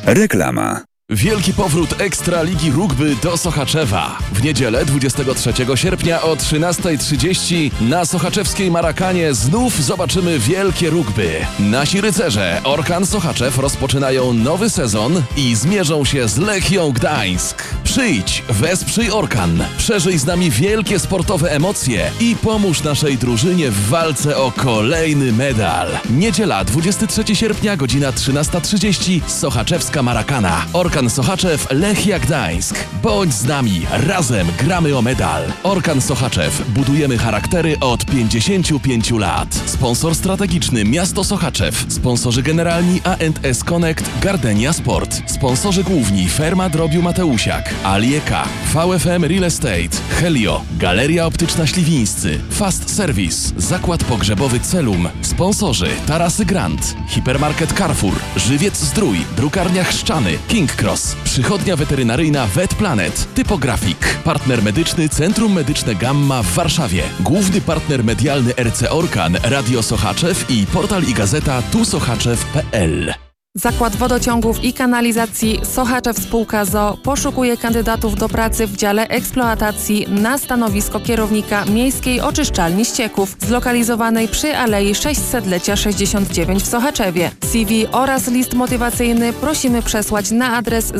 Reklama. Wielki powrót Ekstraligi Rugby do Sochaczewa. W niedzielę 23 sierpnia o 13:30 na sochaczewskiej Marakanie znów zobaczymy wielkie rugby. Nasi rycerze Orkan Sochaczew rozpoczynają nowy sezon i zmierzą się z Lechią Gdańsk. Przyjdź, wesprzyj Orkan, przeżyj z nami wielkie sportowe emocje i pomóż naszej drużynie w walce o kolejny medal. Niedziela 23 sierpnia, godzina 13:30, Sochaczewska Marakana. Orkan Sochaczew, Lechia Gdańsk. Bądź z nami, razem gramy o medal. Orkan Sochaczew, budujemy charaktery od 55 lat. Sponsor strategiczny Miasto Sochaczew. Sponsorzy generalni A&S Connect, Gardenia Sport. Sponsorzy główni Ferma Drobiu Mateusiak, Alieka, VFM Real Estate, Helio, Galeria Optyczna Śliwińscy, Fast Service, Zakład Pogrzebowy Celum. Sponsorzy Tarasy Grand, Hipermarket Carrefour, Żywiec Zdrój, Drukarnia Chrzczany, King Cross, Przychodnia Weterynaryjna Vet Planet, Typografik, partner medyczny Centrum Medyczne Gamma w Warszawie, główny partner medialny RC Orkan, Radio Sochaczew i portal i gazeta tusochaczew.pl. Zakład Wodociągów i Kanalizacji Sochaczew Spółka ZOO poszukuje kandydatów do pracy w dziale eksploatacji na stanowisko kierownika Miejskiej Oczyszczalni Ścieków zlokalizowanej przy Alei 600-lecia 69 w Sochaczewie. CV oraz list motywacyjny prosimy przesłać na adres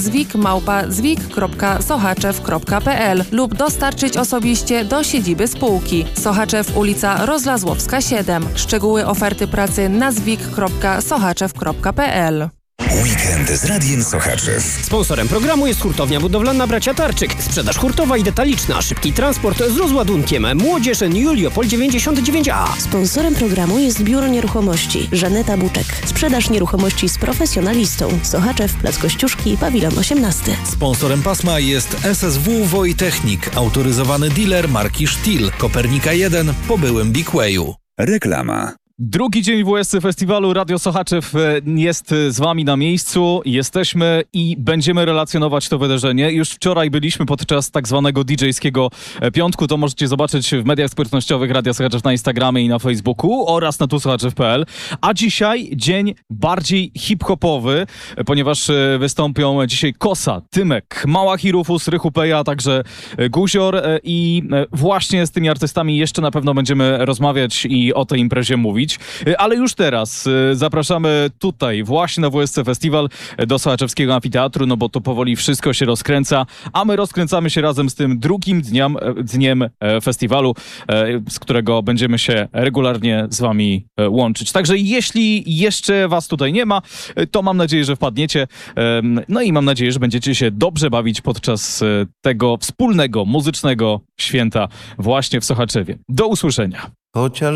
zwik@zwik.sochaczew.pl lub dostarczyć osobiście do siedziby spółki. Sochaczew, ulica Rozlazłowska 7. Szczegóły oferty pracy na zwik.sochaczew.pl. Weekend z Radiem Sochaczew. Sponsorem programu jest hurtownia budowlana Bracia Tarczyk. Sprzedaż hurtowa i detaliczna, szybki transport z rozładunkiem. Młodzież Juliopol 99A. Sponsorem programu jest Biuro Nieruchomości Żaneta Buczek. Sprzedaż nieruchomości z profesjonalistą. Sochaczew, Plac Kościuszki, Pawilon 18. Sponsorem pasma jest SSW Wojtechnik, autoryzowany dealer marki Stihl, Kopernika 1 po byłym Big Wayu. Reklama. Drugi dzień WSC Festiwalu. Radio Sochaczew jest z wami na miejscu. Jesteśmy i będziemy relacjonować to wydarzenie. Już wczoraj byliśmy podczas tak zwanego DJ-skiego piątku. To możecie zobaczyć w mediach społecznościowych Radia Sochaczew na Instagramie i na Facebooku oraz na tusochaczew.pl. A dzisiaj dzień bardziej hip-hopowy, ponieważ wystąpią dzisiaj Kosa, Tymek, Małach i Rufus, Rychu Peja, a także Guzior. I właśnie z tymi artystami jeszcze na pewno będziemy rozmawiać i o tej imprezie mówić. Ale już teraz zapraszamy tutaj właśnie na WSC Festiwal do Sochaczewskiego Amfiteatru, no bo to powoli wszystko się rozkręca, a my rozkręcamy się razem z tym drugim dniem festiwalu, z którego będziemy się regularnie z wami łączyć. Także jeśli jeszcze was tutaj nie ma, to mam nadzieję, że wpadniecie, no i mam nadzieję, że będziecie się dobrze bawić podczas tego wspólnego muzycznego święta właśnie w Sochaczewie. Do usłyszenia. Chociaż